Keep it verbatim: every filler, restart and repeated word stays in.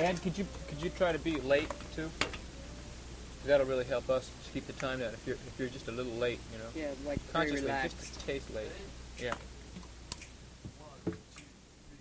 Dan, could you could you try to be late too? That'll really help us keep the time down. If you're if you're just a little late, you know. Yeah, like very Consciously, relaxed. just a taste late. Yeah.